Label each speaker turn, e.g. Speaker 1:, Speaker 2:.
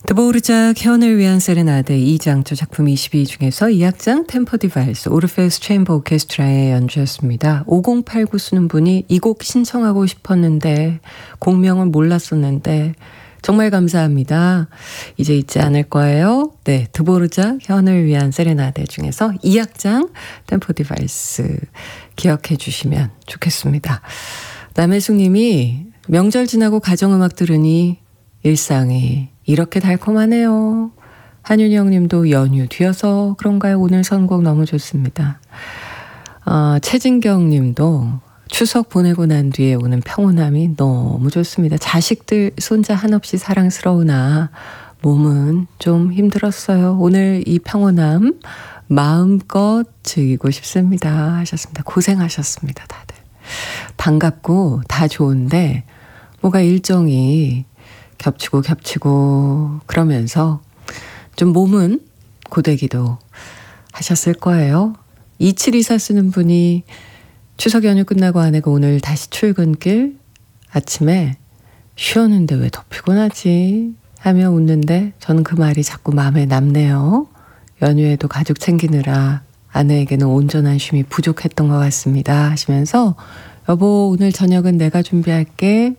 Speaker 1: 드보르작 현을 위한 세레나데 2장조 작품 22 중에서 2악장 템포 디바이스 오르페우스 체인버 오케스트라의 연주였습니다. 5089 쓰는 분이 이 곡 신청하고 싶었는데 곡명을 몰랐었는데 정말 감사합니다. 이제 잊지 않을 거예요. 네, 드보르작 현을 위한 세레나데 중에서 2악장 템포 디바이스 기억해 주시면 좋겠습니다. 남혜숙 님이 명절 지나고 가정음악 들으니 일상이 이렇게 달콤하네요. 한윤영 님도 연휴 뒤여서 그런가요? 오늘 선곡 너무 좋습니다. 최진경 님도 추석 보내고 난 뒤에 오는 평온함이 너무 좋습니다. 자식들 손자 한없이 사랑스러우나 몸은 좀 힘들었어요. 오늘 이 평온함 마음껏 즐기고 싶습니다 하셨습니다. 고생하셨습니다 다들. 반갑고 다 좋은데 뭐가 일정이 겹치고 그러면서 좀 몸은 고되기도 하셨을 거예요. 2724 쓰는 분이 추석 연휴 끝나고 아내가 오늘 다시 출근길 아침에 쉬었는데 왜 더 피곤하지 하며 웃는데 저는 그 말이 자꾸 마음에 남네요. 연휴에도 가족 챙기느라 아내에게는 온전한 쉼이 부족했던 것 같습니다 하시면서 여보 오늘 저녁은 내가 준비할게